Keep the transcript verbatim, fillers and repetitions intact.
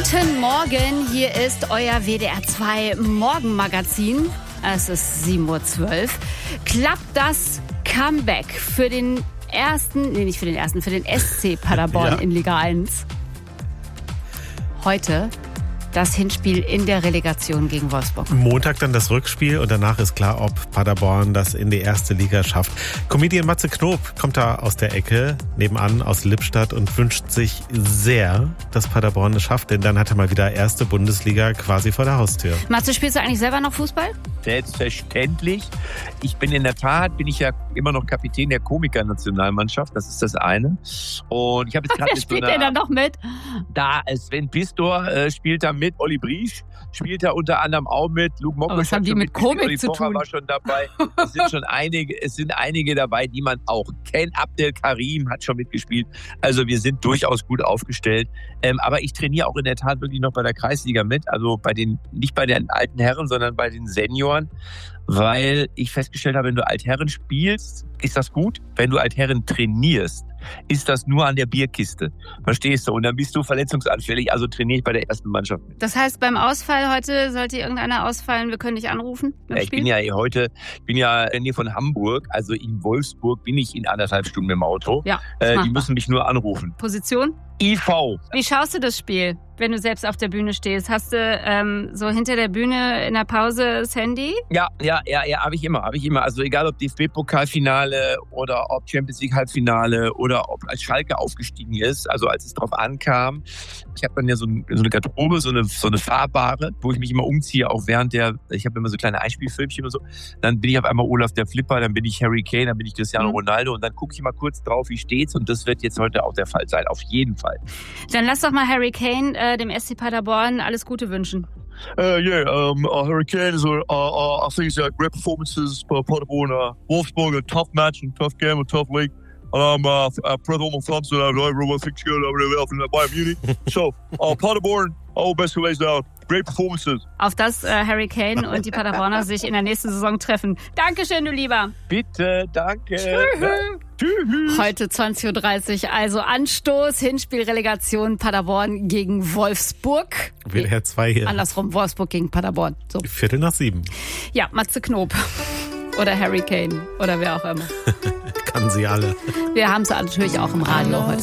Guten Morgen, hier ist euer W D R zwei Morgenmagazin. Es ist sieben Uhr zwölf. Klappt das Comeback für den ersten, nee nicht für den ersten, für den S C Paderborn ja. in Liga eins? Heute das Hinspiel in der Relegation gegen Wolfsburg. Montag dann das Rückspiel und danach ist klar, ob Paderborn das in die erste Liga schafft. Comedian Matze Knob kommt da aus der Ecke, nebenan aus Lippstadt und wünscht sich sehr, dass Paderborn es schafft, denn dann hat er mal wieder erste Bundesliga quasi vor der Haustür. Matze, spielst du eigentlich selber noch Fußball? Selbstverständlich. Ich bin in der Tat, bin ich ja immer noch Kapitän der Komiker-Nationalmannschaft, das ist das eine. Und ich habe jetzt gerade Wer spielt der da noch mit? Da, Sven Pistor äh, spielt da mit, Olli Briesch spielt da unter anderem auch mit, Luke Mockridge. Was haben die mit Komik Olli zu Pocher tun? War schon dabei. Es sind schon einige, es sind einige dabei, die man auch kennt. Abdel Karim hat schon mitgespielt. Also wir sind durchaus gut aufgestellt. Ähm, aber ich trainiere auch in der Tat wirklich noch bei der Kreisliga mit. Also bei den, nicht bei den alten Herren, sondern bei den Senioren. Weil ich festgestellt habe, wenn du Altherren spielst, ist das gut. Wenn du Altherren trainierst, ist das nur an der Bierkiste. Verstehst du? Und dann bist du verletzungsanfällig, also trainiere ich bei der ersten Mannschaft mit. Das heißt, beim Ausfall heute sollte irgendeiner ausfallen, wir können dich anrufen? Ja, ich bin ja heute, ich bin ja in der Nähe von Hamburg, also in Wolfsburg bin ich in anderthalb Stunden mit dem Auto. Ja, äh, die müssen mich nur anrufen. Position? I V. Wie schaust du das Spiel, wenn du selbst auf der Bühne stehst? Hast du ähm, so hinter der Bühne in der Pause das Handy? Ja, ja, ja, ja, habe ich immer, habe ich immer. Also egal ob D F B-Pokalfinale oder ob Champions League Halbfinale oder ob als Schalke aufgestiegen ist, also als es drauf ankam. Ich habe dann ja so, ein, so eine Garderobe, so eine, so eine fahrbare, wo ich mich immer umziehe, auch während der, ich habe immer so kleine Einspielfilmchen und so. Dann bin ich auf einmal Olaf der Flipper, dann bin ich Harry Kane, dann bin ich Cristiano mhm. Ronaldo und dann gucke ich mal kurz drauf, wie steht's und das wird jetzt heute auch der Fall sein, auf jeden Fall. Dann lass doch mal Harry Kane, äh, dem S C Paderborn, alles Gute wünschen. Uh, yeah, um, uh, Hurricanes are, uh, uh, I think it's uh, great performances for Paderborn. Uh, Wolfsburg, a tough match and tough game, a tough league. And I'm uh, uh, proud of all my fans that everyone thinks good over there in Bayern Munich. So, uh, Paderborn, all best ways down. Great performances. Auf das äh, Harry Kane und die Paderborner sich in der nächsten Saison treffen. Dankeschön, du Lieber. Bitte, danke. Tschüss. Heute zwanzig Uhr dreißig, also Anstoß, Hinspielrelegation Paderborn gegen Wolfsburg. W D R zwei hier. Andersrum, Wolfsburg gegen Paderborn. So. Viertel nach sieben. Ja, Matze Knob. Oder Harry Kane. Oder wer auch immer. Kann sie alle. Wir haben sie natürlich auch im Radio heute.